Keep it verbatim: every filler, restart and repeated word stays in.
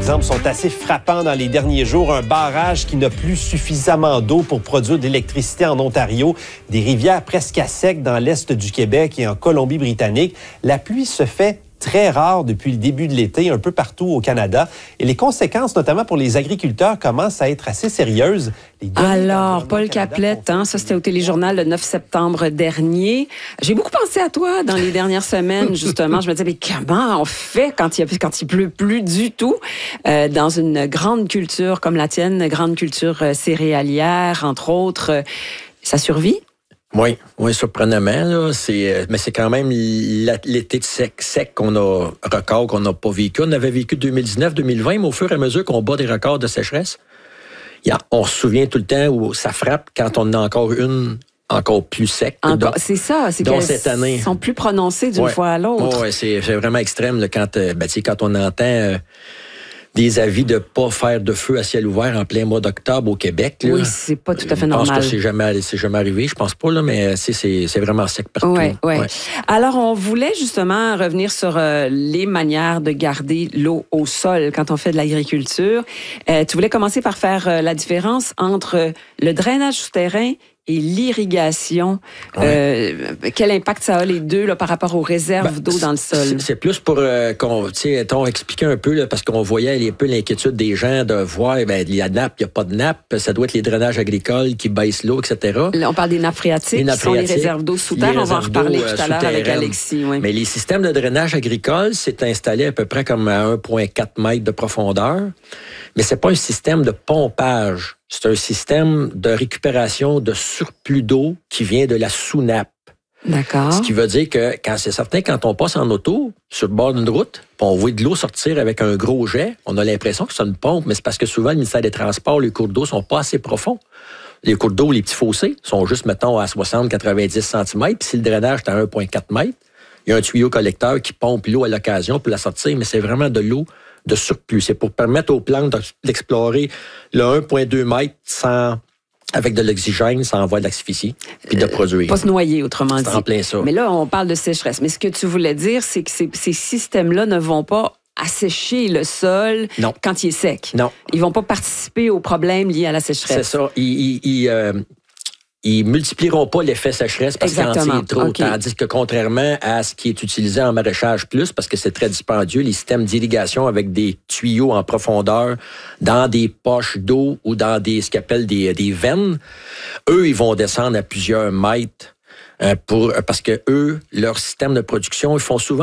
exemples sont assez frappants dans les derniers jours. Un barrage qui n'a plus suffisamment d'eau pour produire de l'électricité en Ontario. Des rivières presque à sec dans l'est du Québec et en Colombie-Britannique. La pluie se fait très rare depuis le début de l'été, un peu partout au Canada. Et les conséquences, notamment pour les agriculteurs, commencent à être assez sérieuses. Alors, Paul Caplette, hein, ça c'était au Téléjournal le neuf septembre dernier. J'ai beaucoup pensé à toi dans les dernières semaines, justement. Je me disais, mais comment on fait quand il, quand il pleut plus du tout euh, dans une grande culture comme la tienne, grande culture euh, céréalière, entre autres. Euh, ça survit? Oui, oui, surprenamment, là, c'est, mais c'est quand même l'été de sec, sec qu'on a, record qu'on n'a pas vécu. On avait vécu deux mille dix-neuf deux mille vingt, mais au fur et à mesure qu'on bat des records de sécheresse, y a, on se souvient tout le temps où ça frappe quand on a encore une encore plus sec. Encore, c'est ça, c'est qu'elles cette année. sont plus prononcées d'une ouais. fois à l'autre. Oui, c'est, c'est vraiment extrême là, quand, euh, ben, quand on entend... Euh, des avis de ne pas faire de feu à ciel ouvert en plein mois d'octobre au Québec. Là. Oui, c'est pas tout à fait normal. Je pense que c'est jamais, c'est jamais arrivé, je pense pas, là, mais c'est, c'est, c'est vraiment sec partout. Ouais, ouais. Ouais. Alors, on voulait justement revenir sur euh, les manières de garder l'eau au sol quand on fait de l'agriculture. Euh, tu voulais commencer par faire euh, la différence entre le drainage souterrain et l'irrigation. Ouais. Euh, quel impact ça a les deux là, par rapport aux réserves ben, d'eau dans le sol? C'est, c'est plus pour euh, qu'on, tu sais, expliquer un peu, là, parce qu'on voyait un peu l'inquiétude des gens de voir, ben, il y a nappe, il n'y a pas de nappe, ça doit être les drainages agricoles qui baissent l'eau, et cetera. Là, on parle des nappes phréatiques, les nappes qui sont les réserves d'eau sous terre. On va en reparler tout à l'heure avec Alexis. Oui. Mais les systèmes de drainage agricole, c'est installé à peu près comme à un virgule quatre mètres de profondeur, mais c'est pas un système de pompage. C'est un système de récupération de surplus d'eau qui vient de la sous-nappe. D'accord. Ce qui veut dire que quand c'est certain, quand on passe en auto sur le bord d'une route, puis on voit de l'eau sortir avec un gros jet, on a l'impression que c'est une pompe, mais c'est parce que souvent, le ministère des Transports, les cours d'eau sont pas assez profonds. Les cours d'eau, les petits fossés, sont juste, mettons, à soixante à quatre-vingt-dix centimètres, puis si le drainage est à un virgule quatre mètres, il y a un tuyau collecteur qui pompe l'eau à l'occasion pour la sortir, mais c'est vraiment de l'eau de surplus. C'est pour permettre aux plantes d'explorer le un virgule deux mètres sans, avec de l'oxygène, sans avoir de l'asphyxie, puis de produire. Pas se noyer, autrement dit. C'est en plein ça. Mais là, on parle de sécheresse. Mais ce que tu voulais dire, c'est que ces, ces systèmes-là ne vont pas assécher le sol non. quand il est sec. Non. Ils vont pas participer aux problèmes liés à la sécheresse. C'est ça. Ils... ils, ils euh... Ils multiplieront pas l'effet sécheresse parce qu'il en tire trop. Okay. Tandis que contrairement à ce qui est utilisé en maraîchage plus, parce que c'est très dispendieux, les systèmes d'irrigation avec des tuyaux en profondeur dans des poches d'eau ou dans des ce qu'on appelle des, des veines, eux, ils vont descendre à plusieurs mètres euh, pour parce que eux, leur système de production, ils font souvent